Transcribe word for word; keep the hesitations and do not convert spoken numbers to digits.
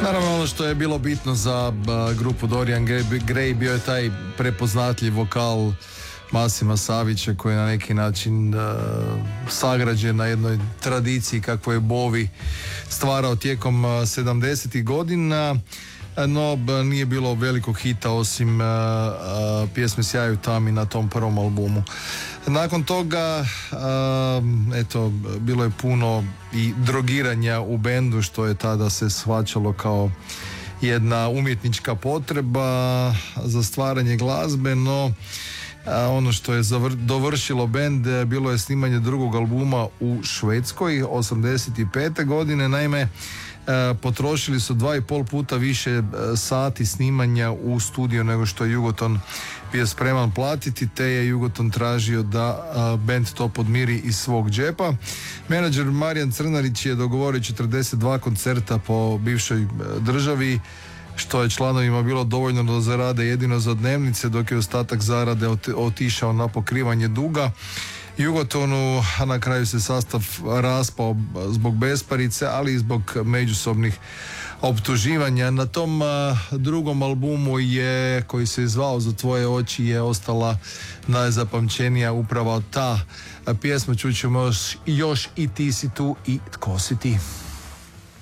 Naravno, ono što je bilo bitno za uh, grupu Dorian Gray bio je taj prepoznatljiv vokal Masima Savića koji je na neki način uh, sagrađen na jednoj tradiciji kakvu je Bowie stvarao tijekom uh, sedamdesetih godina, no b, nije bilo velikog hita osim uh, uh, pjesme Sjaju tami na tom prvom albumu. Nakon toga uh, eto, bilo je puno i drogiranja u bendu, što je tada se shvaćalo kao jedna umjetnička potreba za stvaranje glazbe, no a ono što je zavr- dovršilo bend bilo je snimanje drugog albuma u Švedskoj osamdeset pete godine. Naime, e, potrošili su dva i pol puta više e, sati snimanja u studiju nego što je Jugoton bio spreman platiti, te je Jugoton tražio da a, bend to podmiri iz svog džepa. Menadžer Marijan Crnarić je dogovorio četrdeset dva koncerta po bivšoj državi, što je članovima bilo dovoljno da zarade jedino za dnevnice, dok je ostatak zarade otišao na pokrivanje duga. Jugotonu, a na kraju se sastav raspao zbog besparice, ali i zbog međusobnih optuživanja. Na tom a, drugom albumu je, koji se zvao Za tvoje oči, je ostala najzapamćenija upravo ta pjesma. Čućemo još, još i Ti si tu i Tko si ti.